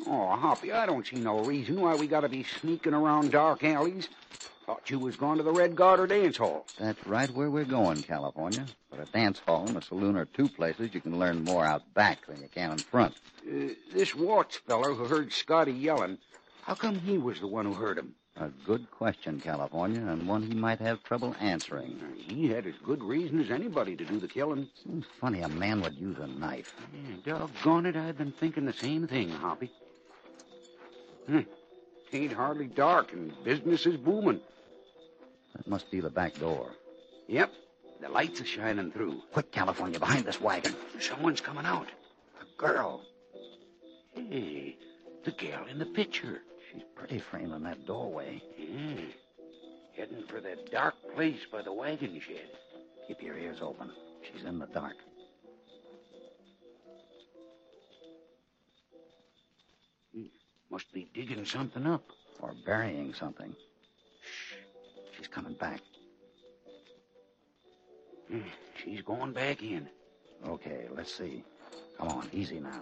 Oh, Hoppy, I don't see no reason why we gotta be sneaking around dark alleys. Thought you was going to the Red Garter dance hall. That's right where we're going, California. But a dance hall and a saloon are two places you can learn more out back than you can in front. This Watts feller who heard Scotty yelling, how come he was the one who heard him? A good question, California, and one he might have trouble answering. He had as good reason as anybody to do the killing. Seems funny a man would use a knife. Yeah, doggone it, I've been thinking the same thing, Hoppy. Ain't hardly dark, and business is booming. That must be the back door. Yep, the lights are shining through. Quick, California, behind this wagon. Someone's coming out. A girl. Hey, the gal in the picture. She's pretty framing that doorway. Yeah. Heading for that dark place by the wagon shed. Keep your ears open. She's in the dark. Must be digging something up. Or burying something. Shh. She's coming back. She's going back in. Okay, let's see. Come on, easy now.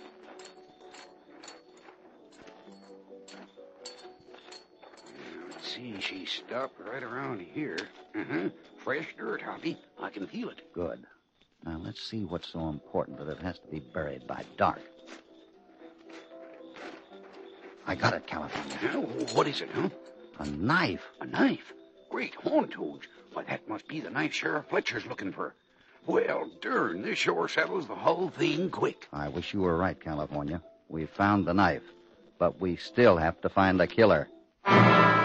Let's see, she stopped right around here. Fresh dirt, Hoppy. I can feel it. Good. Now, let's see what's so important that it has to be buried by dark. I got it, California. What is it, huh? A knife. A knife? Great horn toads. Why, that must be the knife Sheriff Fletcher's looking for. Well, darn, this sure settles the whole thing quick. I wish you were right, California. We found the knife, but we still have to find the killer.